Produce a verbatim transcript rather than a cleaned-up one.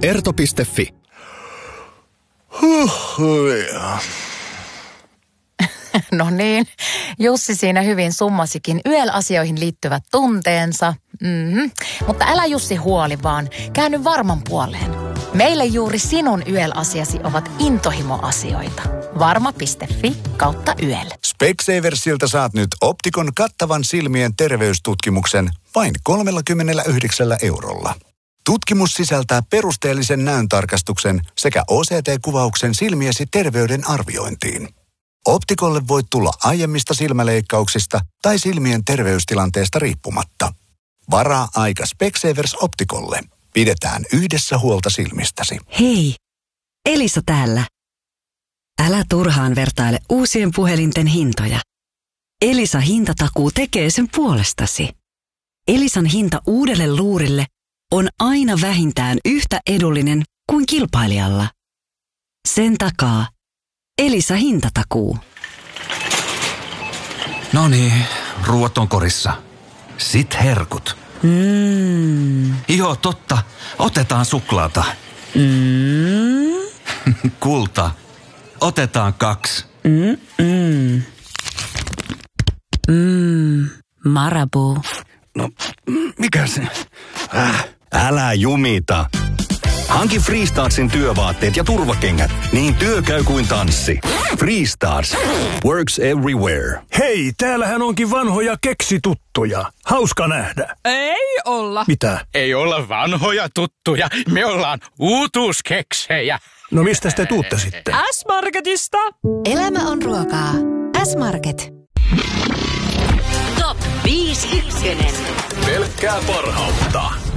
erto piste fi. Huhhuja. No niin, Jussi siinä hyvin summasikin Y E L-asioihin liittyvät tunteensa. Mm-hmm. Mutta älä Jussi huoli vaan, käänny varman puoleen. Meille juuri sinun Y E L-asiasi ovat intohimoasioita. Varma piste fi kautta Y E L. Specsaversilta saat nyt Optikon kattavan silmien terveystutkimuksen vain kolmekymmentäyhdeksän eurolla. Tutkimus sisältää perusteellisen näöntarkastuksen sekä O C T-kuvauksen silmiesi terveyden arviointiin. Optikolle voit tulla aiemmista silmäleikkauksista tai silmien terveystilanteesta riippumatta. Varaa aika Specsavers Optikolle. Pidetään yhdessä huolta silmistäsi. Hei, Elisa täällä. Älä turhaan vertaile uusien puhelinten hintoja. Elisa hintatakuu tekee sen puolestasi. Elisan hinta uudelle luurille on aina vähintään yhtä edullinen kuin kilpailijalla. Sen takaa Elisa hintatakuu. No niin, ruuat on korissa. Sit herkut. Mmm. Joo, totta. Otetaan suklaata. Mmm. Kulta. Otetaan kaksi. Mmm. Mmm. Marabou. No, mikä se? Äh, älä jumita. Hanki Freestarsin työvaatteet ja turvakengät, niin työ käy kuin tanssi. Freestars. Works everywhere. Hei, täällähän onkin vanhoja keksituttuja. Hauska nähdä. Ei olla. Mitä? Ei olla vanhoja tuttuja. Me ollaan uutuuskeksejä. No mistä te tuutte sitten? S-Marketista. Elämä on ruokaa. S-Market. Top viisi ykkönen. Pelkkää parhautta.